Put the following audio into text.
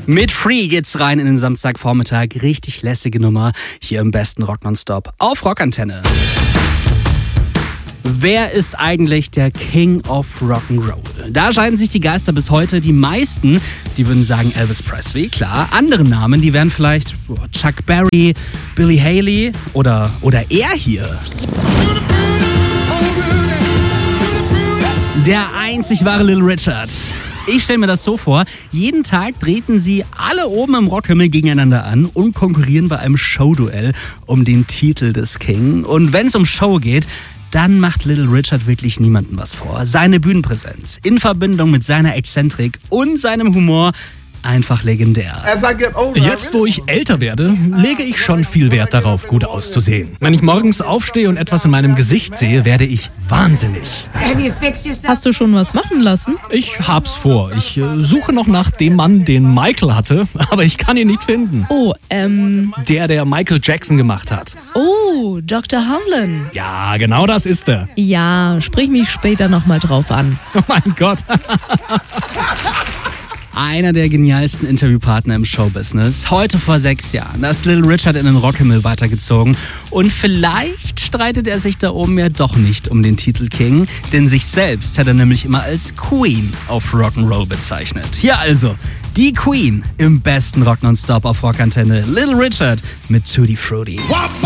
Mit Free geht's rein in den Samstagvormittag. Richtig lässige Nummer hier im besten Rock Nonstop auf Rockantenne. Wer ist eigentlich der King of Rock'n'Roll? Da scheiden sich die Geister bis heute. Die meisten, die würden sagen Elvis Presley, klar. Andere Namen, die wären vielleicht Chuck Berry, Billy Haley oder er hier. Der einzig wahre Little Richard. Ich stelle mir das so vor, jeden Tag treten sie alle oben im Rockhimmel gegeneinander an und konkurrieren bei einem Showduell um den Titel des King. Und wenn es um Show geht, dann macht Little Richard wirklich niemandem was vor. Seine Bühnenpräsenz in Verbindung mit seiner Exzentrik und seinem Humor einfach legendär. Jetzt, wo ich älter werde, lege ich schon viel Wert darauf, gut auszusehen. Wenn ich morgens aufstehe und etwas in meinem Gesicht sehe, werde ich wahnsinnig. Hast du schon was machen lassen? Ich hab's vor. Ich suche noch nach dem Mann, den Michael hatte, aber ich kann ihn nicht finden. Oh, Der Michael Jackson gemacht hat. Oh, Dr. Hamlin. Ja, genau das ist er. Ja, sprich mich später nochmal drauf an. Oh mein Gott. Einer der genialsten Interviewpartner im Showbusiness. Heute vor 6 Jahren. Da ist Little Richard in den Rockhimmel weitergezogen. Und vielleicht streitet er sich da oben ja doch nicht um den Titel King. Denn sich selbst hat er nämlich immer als Queen of Rock'n'Roll bezeichnet. Hier also die Queen im besten Rock Nonstop auf Rockantenne. Little Richard mit Tutti Frutti.